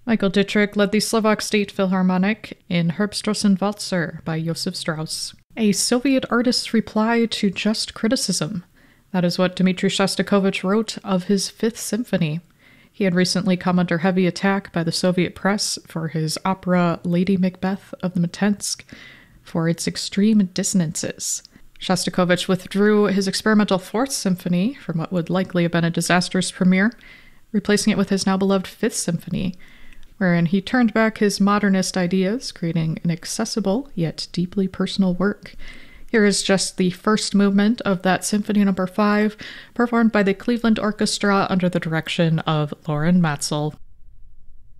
Michael Dittrich led the Slovak State Philharmonic in Herbsträußen Walzer by Josef Strauss. A Soviet artist's reply to just criticism. That is what Dmitri Shostakovich wrote of his Fifth Symphony. He had recently come under heavy attack by the Soviet press for his opera Lady Macbeth of the Mtsensk for its extreme dissonances. Shostakovich withdrew his experimental Fourth Symphony from what would likely have been a disastrous premiere, replacing it with his now beloved Fifth Symphony, wherein he turned back his modernist ideas, creating an accessible yet deeply personal work. Here is just the first movement of that Symphony No. 5, performed by the Cleveland Orchestra under the direction of Loren Matzel.